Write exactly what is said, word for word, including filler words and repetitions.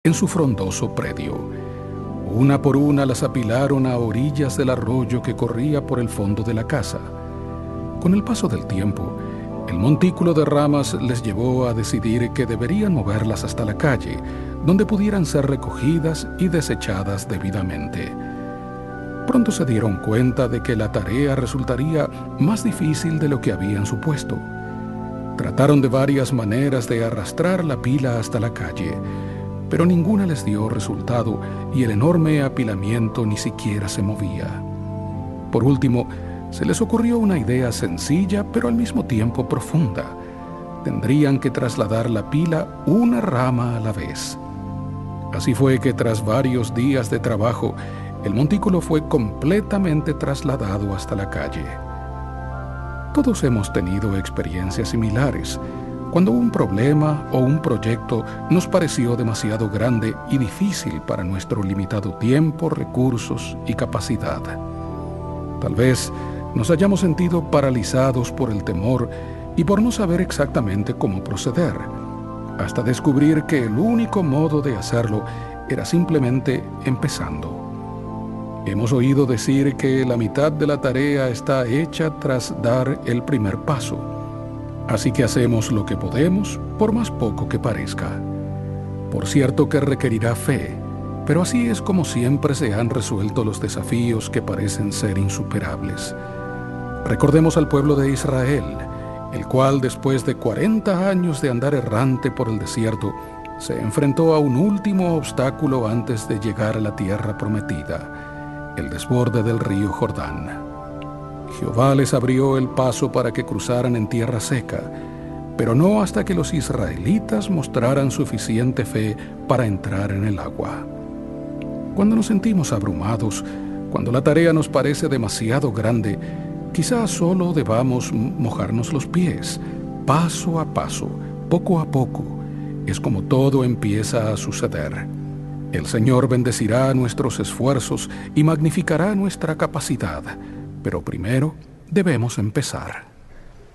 en su frondoso predio. Una por una las apilaron a orillas del arroyo que corría por el fondo de la casa. Con el paso del tiempo, el montículo de ramas les llevó a decidir que deberían moverlas hasta la calle, donde pudieran ser recogidas y desechadas debidamente. Pronto se dieron cuenta de que la tarea resultaría más difícil de lo que habían supuesto. Trataron de varias maneras de arrastrar la pila hasta la calle, pero ninguna les dio resultado y el enorme apilamiento ni siquiera se movía. Por último, se les ocurrió una idea sencilla pero al mismo tiempo profunda. Tendrían que trasladar la pila una rama a la vez. Así fue que tras varios días de trabajo, el montículo fue completamente trasladado hasta la calle. Todos hemos tenido experiencias similares, cuando un problema o un proyecto nos pareció demasiado grande y difícil para nuestro limitado tiempo, recursos y capacidad. Tal vez nos hayamos sentido paralizados por el temor y por no saber exactamente cómo proceder, hasta descubrir que el único modo de hacerlo era simplemente empezando. Hemos oído decir que la mitad de la tarea está hecha tras dar el primer paso. Así que hacemos lo que podemos, por más poco que parezca. Por cierto que requerirá fe, pero así es como siempre se han resuelto los desafíos que parecen ser insuperables. Recordemos al pueblo de Israel, el cual después de cuarenta años de andar errante por el desierto, se enfrentó a un último obstáculo antes de llegar a la tierra prometida, el desborde del río Jordán. Jehová les abrió el paso para que cruzaran en tierra seca, pero no hasta que los israelitas mostraran suficiente fe para entrar en el agua. Cuando nos sentimos abrumados, cuando la tarea nos parece demasiado grande, quizás solo debamos mojarnos los pies, paso a paso, poco a poco. Es como todo empieza a suceder. El Señor bendecirá nuestros esfuerzos y magnificará nuestra capacidad, pero primero debemos empezar.